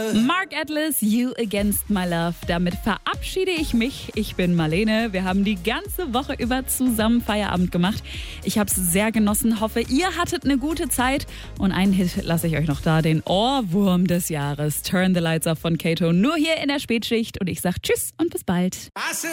Mark Atlas, You Against My Love. Damit verabschiede ich mich. Ich bin Marlene. Wir haben die ganze Woche über zusammen Feierabend gemacht. Ich habe es sehr genossen. Hoffe, ihr hattet eine gute Zeit. Und einen Hit lasse ich euch noch da, den Ohrwurm des Jahres. Turn the Lights Off von Kato. Nur hier in der Spätschicht. Und ich sage Tschüss und bis bald.